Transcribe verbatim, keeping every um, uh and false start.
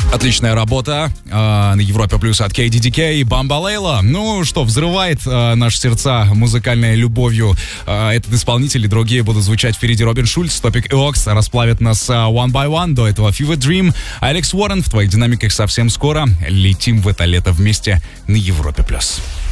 Отличная работа э, на Европе Плюс от кей ди ди кей и Бамбалейла. Ну что, взрывает э, наши сердца музыкальной любовью э, этот исполнитель и другие будут звучать впереди. Робин Шульц, Топик и Окс расплавят нас э, One by One. До этого Fever Dream, Алекс Уоррен в твоих динамиках совсем скоро. Летим в это лето вместе на Европе Плюс.